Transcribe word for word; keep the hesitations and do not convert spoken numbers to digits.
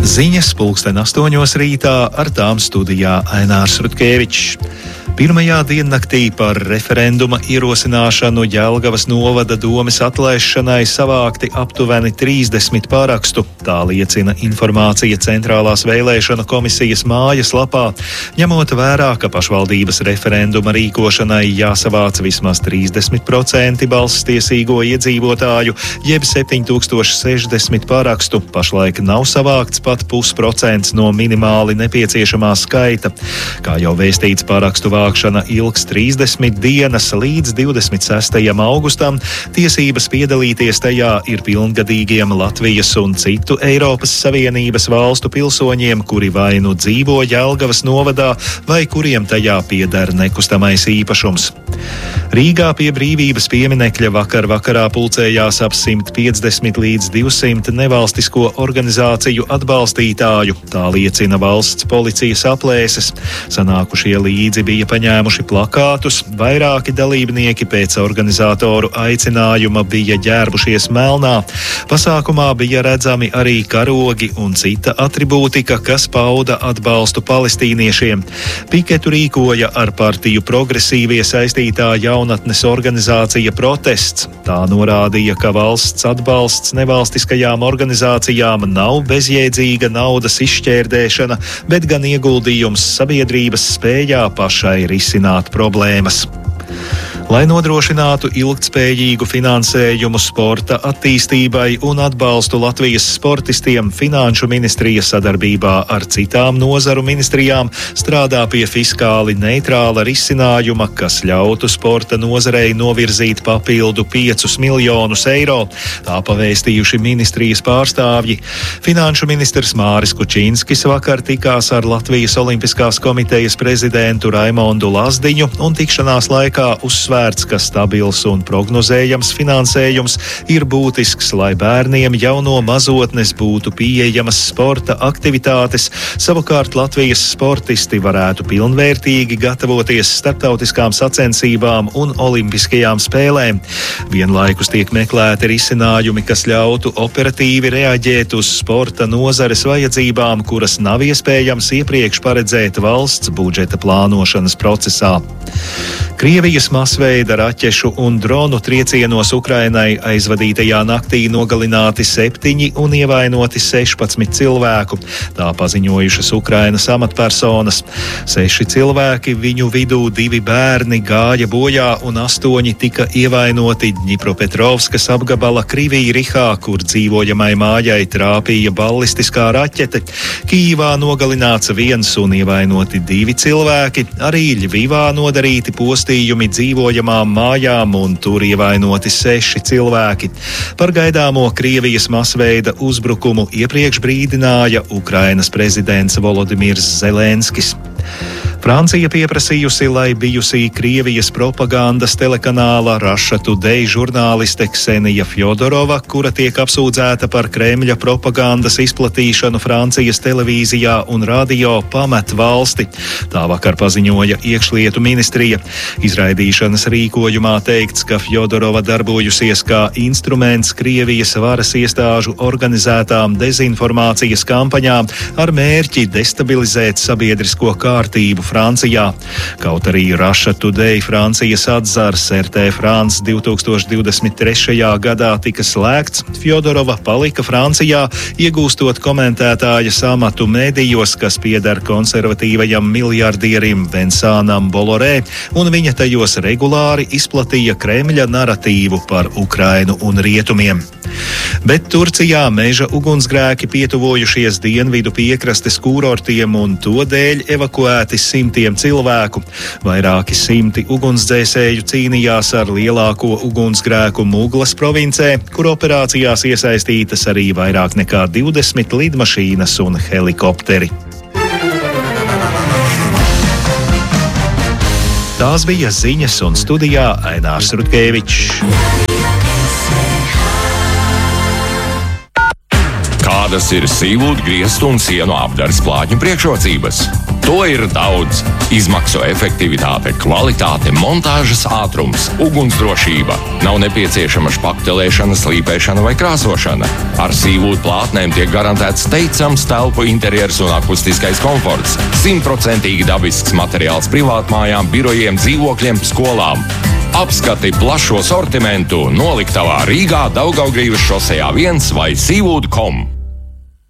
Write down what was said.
Ziņas pulksten astoņos rītā, ar tām studijā Ainārs Rutkevičs. Pirmajā diennaktī par referenduma ierosināšanu Jelgavas novada domes atlaišanai savākti aptuveni trīsdesmit parakstu. Tā liecina informācija Centrālās vēlēšanu komisijas mājaslapā, ņemot vērā, ka pašvaldības referenduma rīkošanai jāsavāc vismaz trīsdesmit procenti balsstiesīgo iedzīvotāju, jeb septiņi tūkstoši sešdesmit parakstu. Pašlaik nav savākts pat pusprocents no minimāli nepieciešamā skaita. Kā jau vēstīts, parakstu vākšana ilgs trīsdesmit dienas līdz divdesmit sestajam augustam. Tiesības piedalīties tajā ir pilngadīgiem Latvijas un citu Eiropas Savienības valstu pilsoņiem, kuri vai nu dzīvo Jelgavas novadā, vai kuriem tajā pieder nekustamais īpašums. Rīgā pie Brīvības pieminekļa vakar vakarā pulcējās ap simt piecdesmit līdz divsimt nevalstisko organizāciju atbalstītāju. Tā liecina valsts policijas aplēses. Sanākušie līdzi bija paņēmuši plakātus, vairāki dalībnieki pēc organizatoru aicinājuma bija ģērbušies melnā. Pasākumā bija redzami arī karogi un cita atribūtika, kas pauda atbalstu palestīniešiem. Piketu rīkoja ar partiju progresīvie saistītā jaunatnes organizācija Protests. Tā norādīja, ka valsts atbalsts nevalstiskajām organizācijām nav bezjēdzīga naudas izšķērdēšana, bet gan ieguldījums sabiedrības spējā pašai risināt problēmas. Lai nodrošinātu ilgtspējīgu finansējumu sporta attīstībai un atbalstu Latvijas sportistiem, Finanšu ministrija sadarbībā ar citām nozaru ministrijām strādā pie fiskāli neitrāla risinājuma, kas ļautu sporta nozarei novirzīt papildu piecus miljonus eiro. Tā pavēstījuši ministrijas pārstāvji. Finanšu ministrs Māris Kučinskis vakar tikās ar Latvijas Olimpiskās komitejas prezidentu Raimondu Lazdiņu un tikšanās laikā uzsvērts, ka stabils un prognozējams finansējums ir būtisks, lai bērniem jau no mazotnes būtu pieejamas sporta aktivitātes. Savukārt Latvijas sportisti varētu pilnvērtīgi gatavoties starptautiskām sacensībām un olimpiskajām spēlēm. Vienlaikus tiek meklēti risinājumi, kas ļautu operatīvi reaģēt uz sporta nozares vajadzībām, kuras nav iespējams iepriekš paredzēt valsts budžeta plānošanas procesā. Krievijas masveida raķešu un dronu triecienos Ukrainai aizvadītajā naktī nogalināti septiņi un ievainoti sešpadsmit cilvēku. Tā paziņojušas Ukrainas amatpersonas. Seši cilvēki, viņu vidū divi bērni, gāja bojā un astoņi tika ievainoti Dņipropetrovskas apgabala Krivīrihā, kur dzīvojamai mājai trāpīja ballistiskā raķete. Kijivā nogalināts viens un ievainoti divi cilvēki, arī Ļvivā nodarīti postījumi dzīvojamām mājām un tur ievainoti seši cilvēki. Par gaidāmo Krievijas masveida uzbrukumu iepriekš brīdināja Ukrainas prezidents Volodimirs Zelenskis. Francija pieprasījusi, lai bijusī Krievijas propagandas telekanāla Russia Today žurnāliste Ksenija Fjodorova, kura tiek apsūdzēta par Kremļa propagandas izplatīšanu Francijas televīzijā un radio, pamet valsti. Tā vakar paziņoja iekšlietu ministrija. Izraidīšanas rīkojumā teikts, ka Fjodorova darbojusies kā instruments Krievijas varas iestāžu organizētām dezinformācijas kampaņām ar mērķi destabilizēt sabiedrisko kārtību Francijā. Kaut arī Russia Today Francijas atzars R T France divtūkstoš divdesmit trešajā gadā tika slēgts, Fjodorova palika Francijā, iegūstot komentētājas amatu medijos, kas pieder konservatīvajam miljardierim Vincānam Bolorē, un viņa tajos regulāri izplatīja Kremļa naratīvu par Ukrainu un rietumiem. Bet Turcijā meža ugunsgrēki pietuvojušies dienvidu piekrastes kūrortiem un to dēļ evakuēti simtiem cilvēku. Vairāki simti ugunsdzēsēju cīnījās ar lielāko ugunsgrēku Muglas provincē, kur operācijās iesaistītas arī vairāk nekā divdesmit lidmašīnas un helikopteri. Tās bija ziņas, un studijā Ainārs Rutkevičs. Kādas ir Seawood griestu un sienu apdares plātņu priekšrocības? To ir daudz. Izmaksu efektivitāte, kvalitāte, montāžas ātrums, ugunsdrošība. Nav nepieciešama špaktelēšana, slīpēšana vai krāsošana. Ar Seawood plātnēm tiek garantēts teicams telpu interjers un akustiskais komforts. Simtprocentīgi dabisks materiāls privātmājām, birojiem, dzīvokļiem, skolām. Apskati plašo sortimentu noliktavā Rīgā, Daugavgrīvas šosejā viens vai seawood punkt com.